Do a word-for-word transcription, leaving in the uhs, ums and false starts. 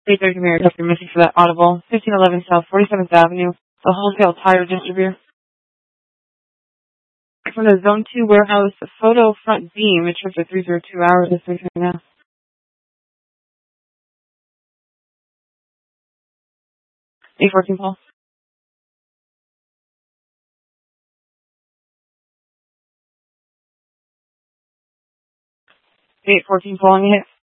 eight thirty Mary, you're missing for that audible. fifteen eleven South forty-seventh Avenue, the wholesale tire distributor. From the Zone two warehouse, the photo front beam, it shows for three zero two hours this week right now. eight fourteen Paul. eight fourteen Paul, and you hit